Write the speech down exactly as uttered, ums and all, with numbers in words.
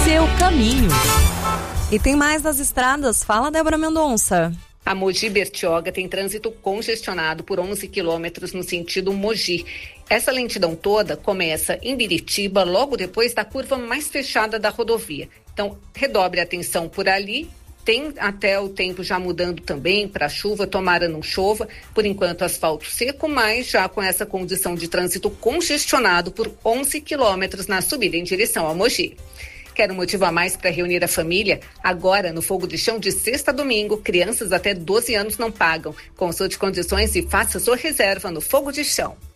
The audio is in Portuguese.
seu caminho. E tem mais das estradas. Fala, Débora Mendonça. A Mogi Bertioga tem trânsito congestionado por onze quilômetros no sentido Mogi. Essa lentidão toda começa em Biritiba, logo depois da curva mais fechada da rodovia. Então, redobre a atenção por ali. Tem até o tempo já mudando também para chuva, tomara não chova. Por enquanto, asfalto seco, mas já com essa condição de trânsito congestionado por onze quilômetros na subida em direção a Mogi. Quer um motivo a mais para reunir a família? Agora, no Fogo de Chão de sexta a domingo, crianças até doze anos não pagam. Consulte condições e faça sua reserva no Fogo de Chão.